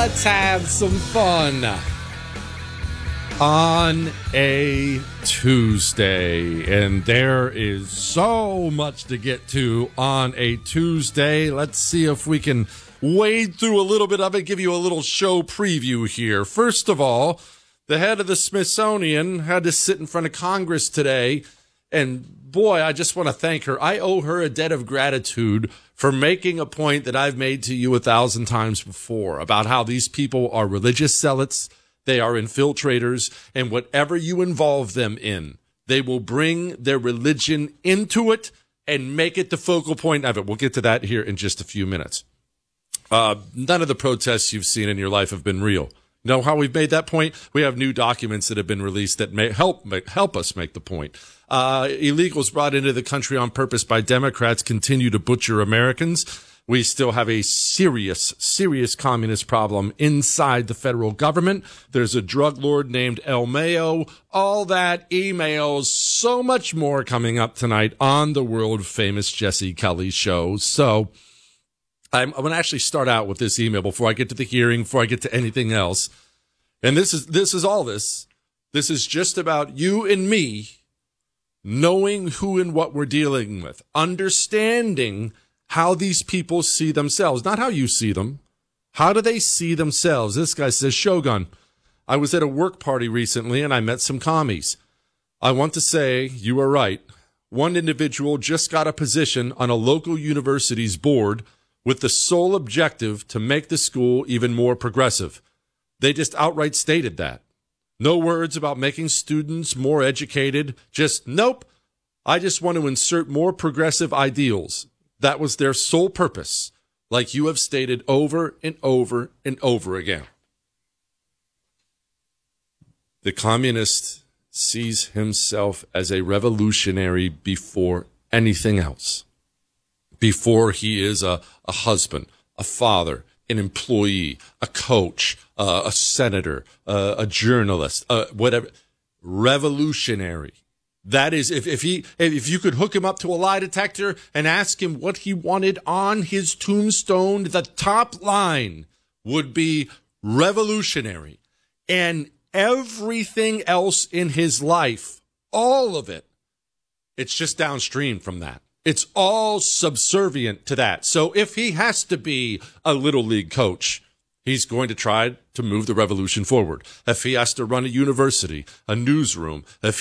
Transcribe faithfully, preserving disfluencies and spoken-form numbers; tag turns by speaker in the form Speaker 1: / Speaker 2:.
Speaker 1: let's have some fun on a Tuesday. And there is so much to get to on a Tuesday. Let's see if we can wade through a little bit of it, give you a little show preview here. First of all, the head of the Smithsonian had to sit in front of Congress today. And boy, I just want to thank her. I owe her a debt of gratitude for making a point that I've made to you a thousand times before about how these people are religious zealots. They are infiltrators, and whatever you involve them in, they will bring their religion into it and make it the focal point of it. We'll get to that here in just a few minutes. Uh, none of the protests you've seen in your life have been real. You know how we've made that point? We have new documents that have been released that may help make, help us make the point. Uh, illegals brought into the country on purpose by Democrats continue to butcher Americans. We still have a serious, serious communist problem inside the federal government. There's a drug lord named El Mayo. All that, emails, so much more coming up tonight on the world famous Jesse Kelly show. So I'm, I'm going to actually start out with this email before I get to the hearing, before I get to anything else. And this is, this is all this. This is just about you and me knowing who and what we're dealing with, understanding how these people see themselves, not how you see them. How do they see themselves? This guy says, Shogun, I was at a work party recently and I met some commies. I want to say you are right. One individual just got a position on a local university's board with the sole objective to make the school even more progressive. They just outright stated that. No words about making students more educated. Just, nope. I just want to insert more progressive ideals. That was their sole purpose, like you have stated over and over and over again. The communist sees himself as a revolutionary before anything else. Before he is a, a husband, a father, an employee, a coach, uh, a senator, uh, a journalist, uh, whatever. Revolutionary. That is, if, if he, if you could hook him up to a lie detector and ask him what he wanted on his tombstone, the top line would be revolutionary. And everything else in his life, all of it, it's just downstream from that. It's all subservient to that. So if he has to be a little league coach, he's going to try to move the revolution forward. If he has to run a university, a newsroom, if